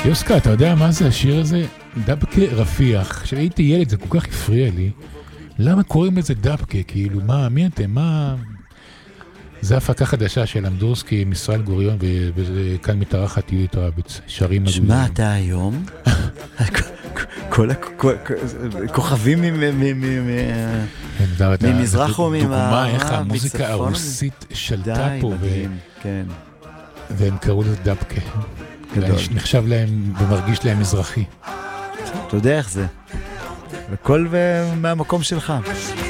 יוסקה, אתה יודע מה זה השיר הזה? דבקה רפיח. כשהייתי ילד זה כל כך הפריע לי. למה קוראים לזה דבקה? כאילו, מי אתם? זה הפקה חדשה של אמדורסקי, מישראל גוריון, וכאן מתארחת יהודית רביץ, שרים מגויים. שמע, אתה היום? כל הכוכבים ממזרח או דוגמה איך המוזיקה הרוסית שלטה פה, והם קראו לזה דבקה. נחשב להם ומרגיש להם מזרחי. אתה יודע איך זה. וכל מהמקום שלך.